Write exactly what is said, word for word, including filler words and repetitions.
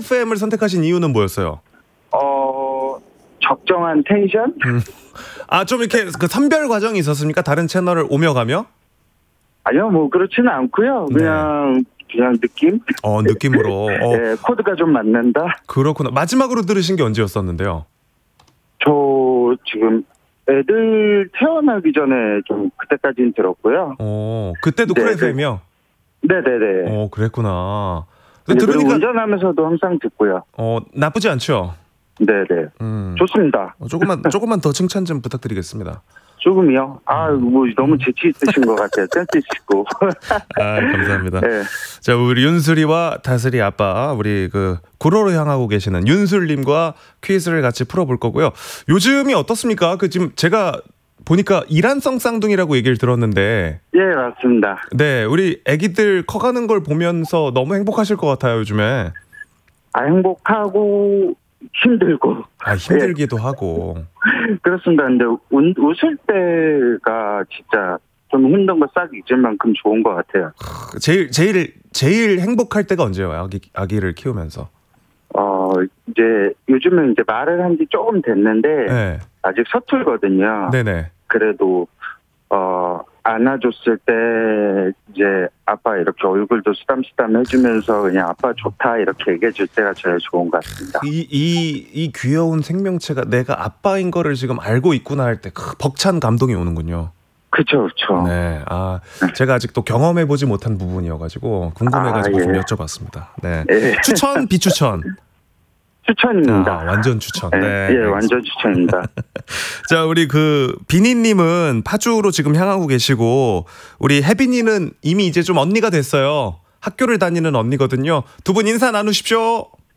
에프엠을 선택하신 이유는 뭐였어요? 어, 적정한 텐션? 음. 아, 좀 이렇게 그 선별 과정이 있었습니까? 다른 채널을 오며 가며? 아니요, 뭐 그렇지는 않고요. 그냥 네. 그냥 느낌? 어, 느낌으로. 어. 네, 코드가 좀 맞는다. 그렇구나. 마지막으로 들으신 게 언제였었는데요? 저 지금 애들 태어나기 전에 좀 그때까지는 들었고요. 어, 그때도 쿨 에프엠이요? 네네네. 어, 그랬구나. 네, 들으니까 운전하면서도 항상 듣고요. 어, 나쁘지 않죠? 네네. 음. 좋습니다. 어, 조금만 조금만 더 칭찬 좀 부탁드리겠습니다. 조금이요? 아, 뭐 너무 재치 있으신 것 같아요. 센스 있고. 아, 감사합니다. 네. 자, 우리 윤슬이와 다슬이 아빠, 우리 그 구로로 향하고 계시는 윤슬님과 퀴즈를 같이 풀어볼 거고요. 요즘이 어떻습니까? 그 지금 제가 보니까 일란성 쌍둥이라고 얘기를 들었는데. 예, 맞습니다. 네, 우리 아기들 커가는 걸 보면서 너무 행복하실 것 같아요, 요즘에. 아, 행복하고 힘들고. 아, 힘들기도 예. 하고. 그렇습니다. 근데 운, 웃을 때가 진짜 좀 힘든 거 싹 잊을 만큼 좋은 것 같아요. 제일 제일 제일 행복할 때가 언제예요? 아기 아기를 키우면서. 어, 이제 요즘은 이제 말을 한 지 조금 됐는데 네. 아직 서툴거든요. 네네. 그래도 어 안아줬을 때 이제 아빠 이렇게 얼굴도 쓰담쓰담 해주면서 그냥 아빠 좋다 이렇게 얘기해줄 때가 제일 좋은 것 같습니다. 이, 이, 이 귀여운 생명체가 내가 아빠인 거를 지금 알고 있구나 할 때 벅찬 감동이 오는군요. 그렇죠, 그렇죠. 네, 아 제가 아직 또 경험해보지 못한 부분이어가지고 궁금해가지고 아, 예. 좀 여쭤봤습니다. 네, 예. 추천 비추천. 추천입니다. 아, 완전 추천. 네, 네, 예, 완전 추천입니다. 자, 우리 그 비니님은 파주로 지금 향하고 계시고 우리 혜빈이는 이미 이제 좀 언니가 됐어요. 학교를 다니는 언니거든요. 두 분 인사 나누십시오.